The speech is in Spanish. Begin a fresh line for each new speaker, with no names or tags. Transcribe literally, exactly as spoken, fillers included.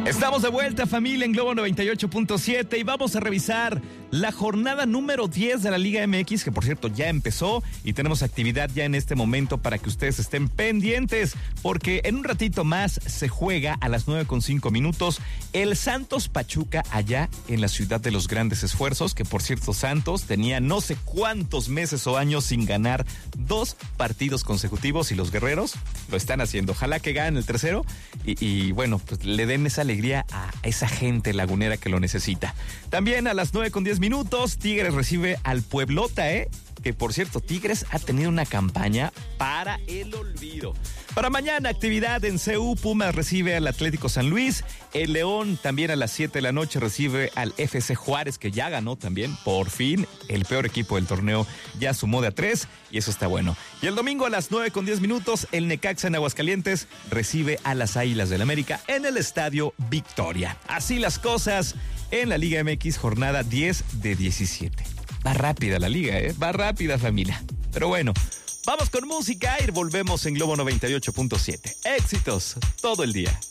Estamos de vuelta, familia, en Globo noventa y ocho punto siete, y vamos a revisar la jornada número diez de la Liga M X, que por cierto ya empezó, y tenemos actividad ya en este momento para que ustedes estén pendientes, porque en un ratito más se juega a las nueve con cinco minutos el Santos Pachuca allá en la ciudad de los grandes esfuerzos, que por cierto Santos tenía no sé cuántos meses o años sin ganar dos partidos consecutivos, y los guerreros lo están haciendo. Ojalá que ganen el tercero y, y bueno, pues le den esa alegría a esa gente lagunera que lo necesita. También a las nueve con diez minutos, Tigres recibe al Pueblota, ¿eh? Que por cierto, Tigres ha tenido una campaña para el olvido. Para mañana, actividad en C U, Pumas recibe al Atlético San Luis, el León también a las siete de la noche recibe al F C Juárez, que ya ganó también, por fin, el peor equipo del torneo ya sumó de a tres, y eso está bueno. Y el domingo a las nueve con diez minutos, el Necaxa en Aguascalientes recibe a las Águilas del América en el Estadio Victoria. Así las cosas en la Liga M X, jornada diez de diecisiete. Va rápida la liga, ¿eh? Va rápida, familia. Pero bueno, vamos con música y volvemos en Globo noventa y ocho punto siete. Éxitos todo el día.